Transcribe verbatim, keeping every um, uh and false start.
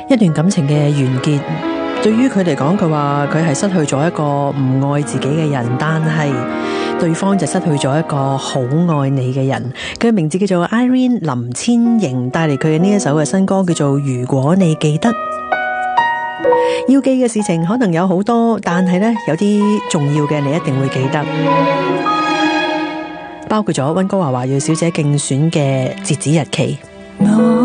一段感情嘅完結，對於佢嚟講，佢話佢係失去咗一個唔愛自己嘅人，但係對方就失去咗一個好愛你嘅人。佢嘅名字叫做 Irene 林千瑩，帶嚟佢嘅呢一首嘅新歌叫做如果你記得。要記嘅事情可能有好多，但係呢，有啲重要嘅你一定會記得，包括咗溫哥華華裔小姐競選嘅截止日期。